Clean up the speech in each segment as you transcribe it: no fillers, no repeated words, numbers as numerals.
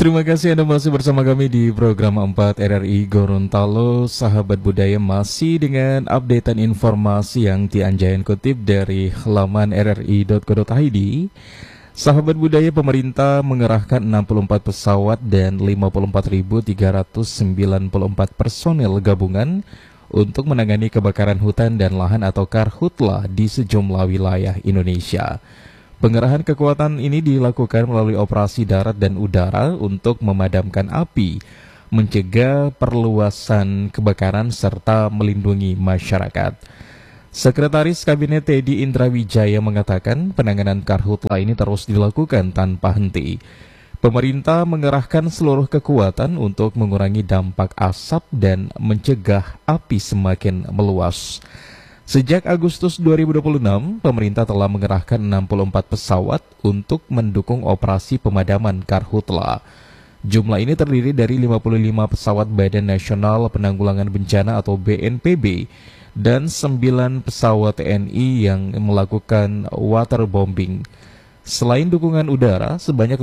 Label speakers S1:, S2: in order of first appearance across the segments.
S1: Terima kasih Anda masih bersama kami di program 4 RRI Gorontalo. Sahabat budaya masih dengan updatean informasi yang Tianjayan kutip dari laman rri.co.id. Sahabat budaya, pemerintah mengerahkan 64 pesawat dan 54.394 personel gabungan untuk menangani kebakaran hutan dan lahan atau Karhutla di sejumlah wilayah Indonesia. Pengerahan kekuatan ini dilakukan melalui operasi darat dan udara untuk memadamkan api, mencegah perluasan kebakaran, serta melindungi masyarakat. Sekretaris Kabinet Teddy Indrawijaya mengatakan penanganan Karhutla ini terus dilakukan tanpa henti. Pemerintah mengerahkan seluruh kekuatan untuk mengurangi dampak asap dan mencegah api semakin meluas. Sejak Agustus 2026, pemerintah telah mengerahkan 64 pesawat untuk mendukung operasi pemadaman Karhutla. Jumlah ini terdiri dari 55 pesawat Badan Nasional Penanggulangan Bencana atau BNPB dan 9 pesawat TNI yang melakukan waterbombing. Selain dukungan udara, sebanyak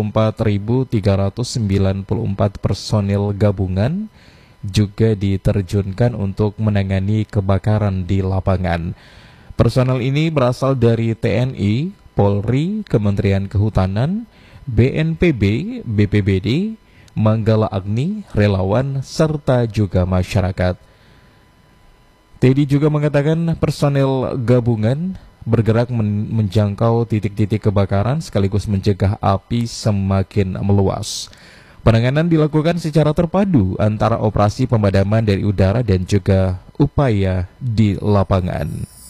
S1: 54.394 personil gabungan juga diterjunkan untuk menangani kebakaran di lapangan. Personel ini berasal dari TNI, Polri, Kementerian Kehutanan, BNPB, BPBD, Manggala Agni, relawan, serta juga masyarakat. Teddy juga mengatakan personel gabungan bergerak menjangkau titik-titik kebakaran sekaligus mencegah api semakin meluas. Penanganan dilakukan secara terpadu antara operasi pemadaman dari udara dan juga upaya di lapangan.